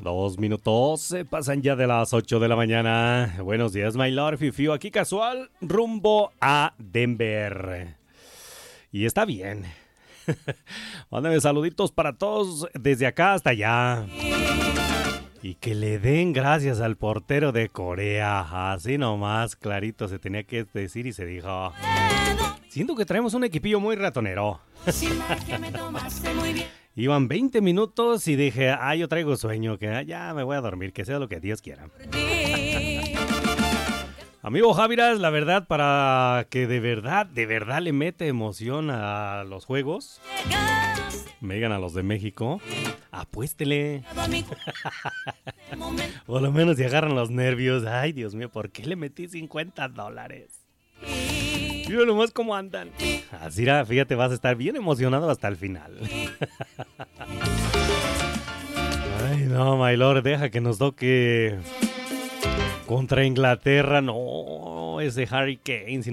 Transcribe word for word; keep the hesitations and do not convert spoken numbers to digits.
Dos minutos se pasan ya de las ocho de la mañana. Buenos días, my lord Fifiu. Aquí casual, rumbo a Denver. Y está bien. Mándame saluditos para todos desde acá hasta allá. Y que le den gracias al portero de Corea. Así nomás, clarito se tenía que decir y se dijo. Siento que traemos un equipillo muy ratonero. Iban veinte minutos y dije, ah, yo traigo sueño, que ya me voy a dormir, que sea lo que Dios quiera. Amigo Javiras, la verdad, para que de verdad, de verdad le mete emoción a los juegos, me digan a los de México, apuéstele. O lo menos si agarran los nervios. Ay, Dios mío, ¿por qué le metí cincuenta dólares? Mira nomás cómo andan. Así, fíjate, vas a estar bien emocionado hasta el final. Ay, no, my lord, deja que nos toque contra Inglaterra. No, ese Harry Kane.